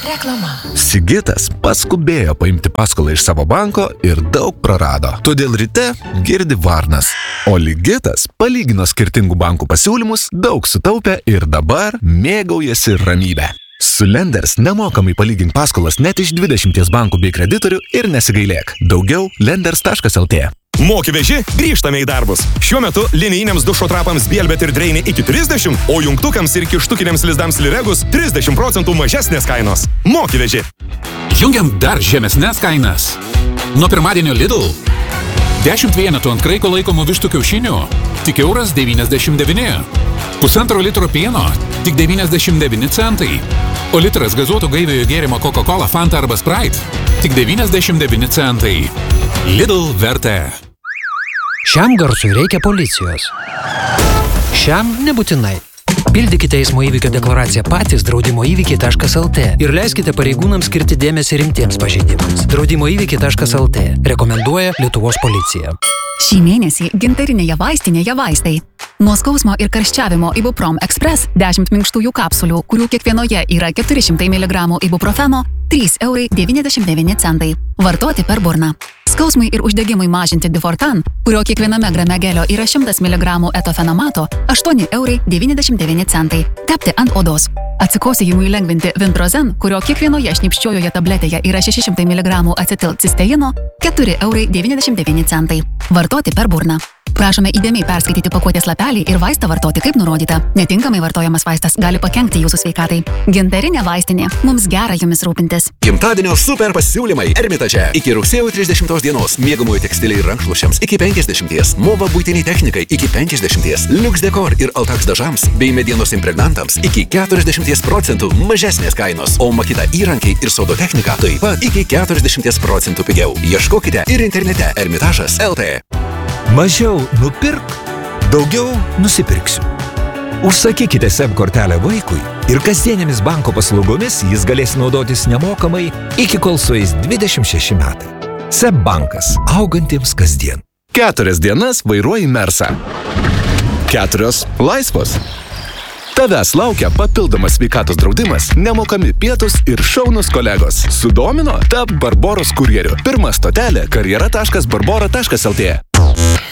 Reklama. Sigitas paskubėjo paimti paskolą iš savo banko ir daug prarado. Todėl ryte girdi varnas. O Ligitas palygino skirtingų bankų pasiūlymus, daug sutaupė ir dabar mėgaujasi ramybę. Su Lenders nemokamai palygink paskolas net iš 20 bankų bei kreditorių ir nesigailėk. Daugiau lenders.lt. Moki veži, grįžtame į darbus. Šiuo metu linijiniams dušo trapams Bielbet ir Dreinė iki 30, o jungtukams ir kištukiniams lizdams Liregus 30% mažesnės kainos. Moki veži. Jungiam dar žemesnės kainas. Nuo pirmadienio Lidl 10 vienetų ant kraiko laikomų vištų kiaušinių tik €1,99. Pusantro litro pieno tik 99 centai. O litras gazuoto gaiviojo gėrimo Coca-Cola, Fanta arba Sprite tik 99 centai. Lidl vertė. Šiam garsui reikia policijos. Šiam nebūtinai. Pildykite eismo įvykio deklaraciją patys draudimoįvykiai.lt ir leiskite pareigūnams skirti dėmesį rimtiems pažeidimams. Draudimoįvykiai.lt rekomenduoja Lietuvos policija. Šį mėnesį gintarinėje vaistinėje vaistai. Nuo skausmo ir karščiavimo Ibuprom Express 10 minkštųjų kapsulių, kurių kiekvienoje yra 400 mg ibuprofeno, €3,99. Vartoti per burną. Skausmui ir uždegimui mažinti Difortan, kurio kiekviename grame gelio yra 100 mg etofenamato, €8,99. Tepti ant odos. Atsikosėjimui lengvinti Vintrozen, kurio kiekvienoje šnipščiojoje tabletėje yra 600 mg acetilcisteino, €4,99. Vartoti per burną. Prašome įdėmiai perskaityti pakuotės lapelį ir vaistą vartoti kaip nurodyta. Netinkamai vartojamas vaistas gali pakenkti jūsų sveikatai. Gintarinė vaistinė. Mums gera jumis rūpintis. Gimtadienio super pasiūlymai Ermitaže. Iki rugsėjo 30 dienos miegamųjų tekstiliai ir rankšluosčiams iki 50, Mova buitiniai technikai iki 50, Lux Decor ir Altax dažams bei medienos impregnantams iki 40% mažesnės kainos, o Makita įrankiai ir sodo technika taip pat iki 40% pigiau. Ieškokite ir internete Ermitažas.lt. Mažiau nupirk, daugiau nusipirksiu. Užsakykite SEB kortelę vaikui ir kasdienėmis banko paslaugomis jis galės naudotis nemokamai iki kol sueis 26 metai. SEB bankas. Augantiems kasdien. 4 dienas vairuoji Mersą. 4 laisvos. Tavęs laukia papildomas sveikatos draudimas, nemokami pietus ir šaunus kolegos. Sudomino? Tap Barboros kurjeriu. Pirma stotelė karjera.barbora.lt.